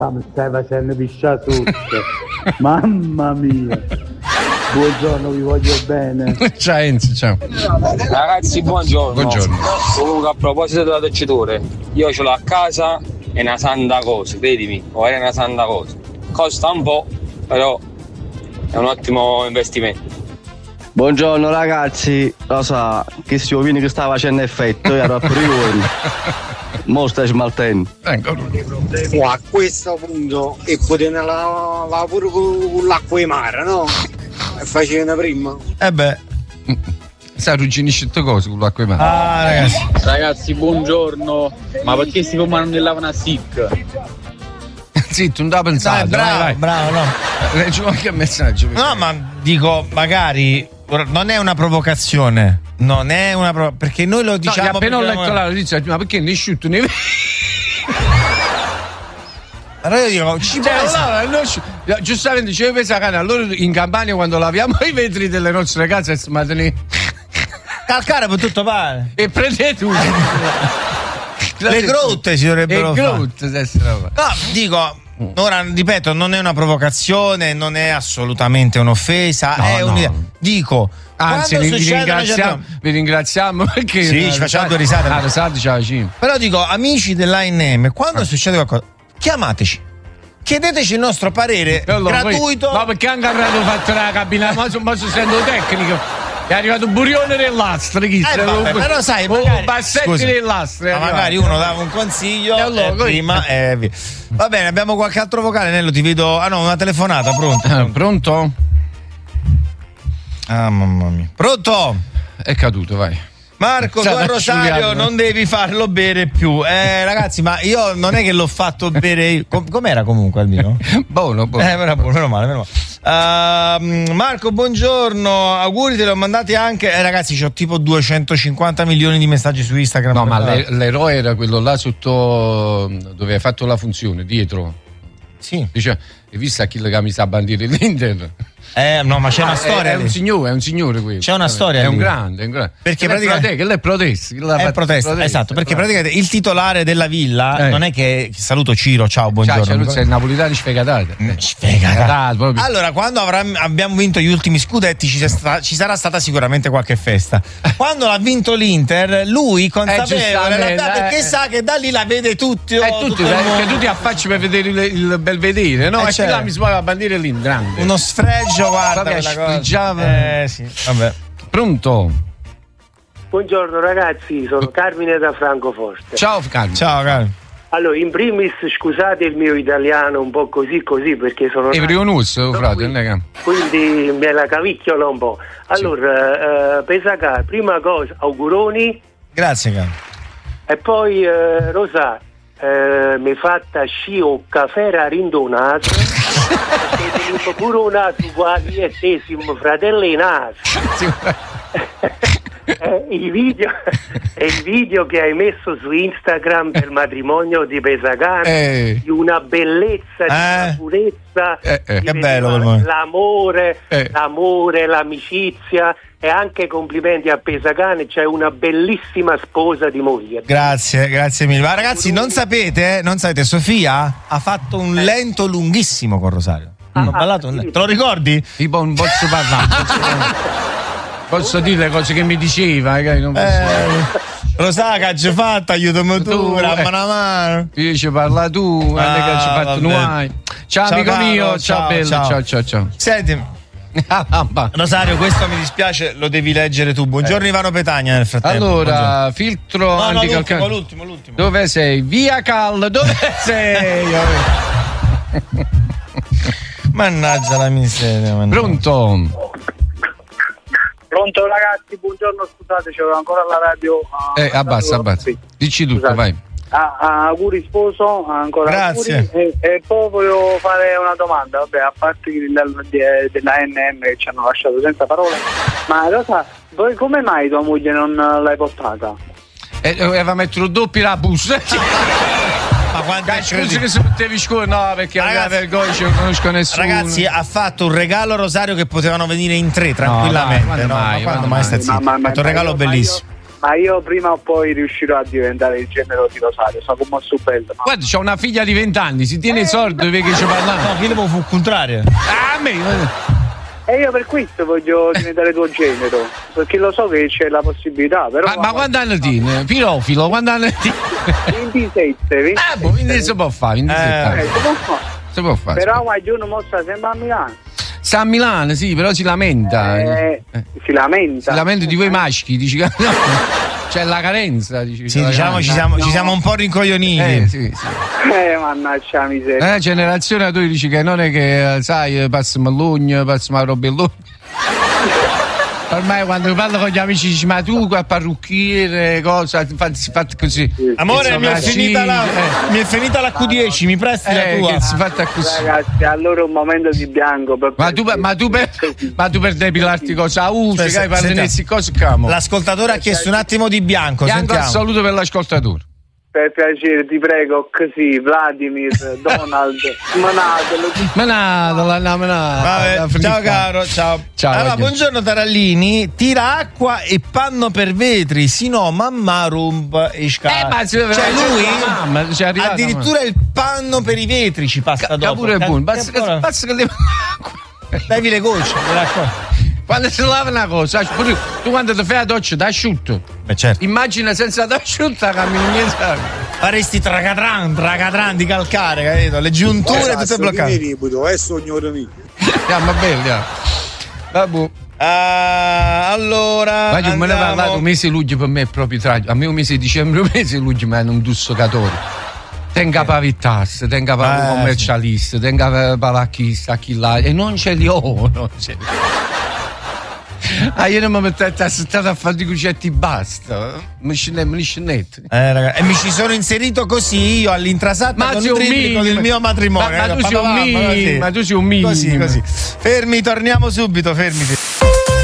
Mi stai facendo pisciare tutto. Mamma mia. Buongiorno, vi voglio bene. Ciao Enzo, ciao. Ragazzi, buongiorno. Buongiorno. Comunque, a proposito della dolciture, io ce l'ho a casa, è una santa cosa, credimi, è una santa cosa. Costa un po', però è un ottimo investimento. Buongiorno ragazzi, lo sa, che si vino che stava facendo effetto, ero a priori. Mo stai smaltendo. A questo punto e potete lavare pure con l'acqua di mare, no? E facevano prima. Si arrugginisce tutte cose con l'acqua di mare. Ragazzi, buongiorno. Ma perché si fumano nella una SIC? Sì, tu non l'hai pensato. Bravo, no. Leggi qualche messaggio. No, ma dico, magari non è una provocazione. Perché noi lo diciamo. No, appena ho letto la notizia, ma perché ne asciutto ne allora io dico, giustamente dicevo pesa cane, allora in Campania quando laviamo i vetri delle nostre case calcare per tutto fare. E prendete tutto. Le grotte si dovrebbero fare. No, dico, ora ripeto, non è una provocazione, non è assolutamente un'offesa, è un'idea. Dico, anzi, vi ringraziamo perché sì, ci facciamo due risate. Però dico, amici dell'ANM, quando succede qualcosa, chiamateci, chiedeteci il nostro parere gratuito. No, perché anche avremmo fatto la cabina, ma sono essendo tecnico. È arrivato un burione dell'astre, però sai, magari, bassetti dell'astre. Ma magari uno dava un consiglio prima e via. Va bene, abbiamo qualche altro vocale, Nello, ti vedo. Ah no, una telefonata, pronto? Pronto? Ah, mamma mia. Pronto? È caduto, vai. Marco, tu a Rosario non devi farlo bere più. Ragazzi, ma io non è che l'ho fatto bere. Com'era comunque Albino? Buono. Meno male. Marco, buongiorno. Auguri, te li ho mandati anche. Ragazzi, c'ho tipo 250 milioni di messaggi su Instagram. No, ma l'eroe era quello là sotto dove hai fatto la funzione, dietro. Sì. Dice, hai visto chi che mi sa bandire l'Inter? No, ma c'è una storia. È un signore quello. C'è una storia. È un grande. Perché praticamente è protesta. È protesta, esatto. Perché praticamente il titolare della villa non è che. Saluto Ciro, ciao, buongiorno. C'è il napolitano sfegatate. Allora, quando abbiamo vinto gli ultimi scudetti, ci sarà stata sicuramente qualche festa. Quando l'ha vinto l'Inter, lui consapevole perché sa che da lì la vede tutti. Perché tu ti affacci per vedere il Belvedere, no? E là mi si muove la bandiera lì grande. Uno sfregio. Guarda sì. Vabbè. Pronto? Buongiorno ragazzi, sono Carmine da Francoforte. Ciao Carmine. Ciao Carmine. Allora, in primis scusate il mio italiano un po' così perché sono frate, quindi me la cavicchiola un po'. Allora, Pesacà, prima cosa, auguroni. Grazie Carmine. E poi Rosa, mi fatta sci o caffè rindonata. Perché pure un altro qualiesimo fratello in il video che hai messo su Instagram del matrimonio di Pesacano, di una bellezza, di una purezza, che bello l'amore, l'amicizia, e anche complimenti a Pesacane, c'è una bellissima sposa di moglie. Grazie mille. Ma ragazzi, non sapete, Sofia ha fatto un lento lunghissimo con Rosario. Ballato un lento. Te lo ricordi? Tipo non posso parlare. Posso dire le cose che mi diceva, Rosario, che ci fatto, aiutami tu, mano. Io ci parla tu, che ci fatto noi. Ciao amico mio, ciao bello, ciao. Senti, Rosario, questo mi dispiace, lo devi leggere tu. Buongiorno Ivano Petagna nel frattempo. Allora, filtro anticalcante. L'ultimo. Dove sei? Via Cal, dove sei? Mannaggia la miseria. Pronto ragazzi, buongiorno, scusate, c'ero ancora alla radio. Abbassa. Dici tutto, scusate. Vai. Auguri sposo, ancora grazie. Auguri. E poi volevo fare una domanda, vabbè, a parte della NM che ci hanno lasciato senza parole, ma Rosa, voi come mai tua moglie non l'hai portata? Aveva mettere doppio la busta. Ma quando scusi che se potevi no, perché la vergogna non conosco nessuno. Ragazzi, ha fatto un regalo a Rosario che potevano venire in tre tranquillamente. Quando mai stai zitto? Ha fatto un regalo bellissimo. Ma io prima o poi riuscirò a diventare il genero di Rosario, so come su bello. Ma... Guarda, c'ho una figlia di 20 anni, si tiene sordo perché ci parla. No, chi devo fu il contrario? Ah, a me. E io per questo voglio diventare tuo genero, perché lo so che c'è la possibilità, però... Ma quando anni tieni? Pirofilo, quando anni tieni? 27. Quindi si può fare, 27 si può fare. Però Guaglione mostra sempre a Milano. Sta a Milano, sì, però si lamenta. Si lamenta? Si lamenta di voi maschi, dici che c'è la carenza. Dici, sì, diciamo ci siamo un po' rincoglioniti. Sì. Mannaggia miseria. Generazione tu dici che non è che, sai, passiamo all'ugno, passiamo a robellone. Ormai quando parlo con gli amici dici ma tu qua parrucchiere, cosa, si fa così. Amore, mi è finita la Q10, mi presti la tua? Che si fatta così. Ragazzi, allora un momento di bianco per ma tu per depilarti cosa usi, che parli cose camo. L'ascoltatore ha chiesto un attimo di bianco, sentiamo. Saluto per l'ascoltatore. Per piacere, ti prego, così, Vladimir, Donald, Manado. Vabbè, ciao caro, ciao. Allora, buongiorno Tarallini, tira acqua e panno per vetri, sino mamma rump e scala. Cioè lui addirittura il panno per i vetri ci passa dopo. Pure buono, basta che levi le gocce, mi raccomando. Quando si lava una cosa, tu quando ti fai la doccia da asciutto, certo. Immagina senza d'asciutta cammini niente. Faresti tracatran di calcare, capito? Le giunture tutte bloccate. È sogno mio. Ma bello, vabbè. Allora, ma me ne parlato un mese di luglio per me è proprio tragico. A me un mese di dicembre, un mese di luglio mi hanno un dussocatore. Tenga pavittasse, tenga commercialista, tenga palacchista, chi là, e non ce li ho, non ce li ho. Io non mi mettete assettato a fare di cucetti, basta. Mi scennetti. E mi ci sono inserito così io all'intrasata con il triplico del mio matrimonio. Ma tu sei un mimo. Così. Fermi, torniamo subito, fermi.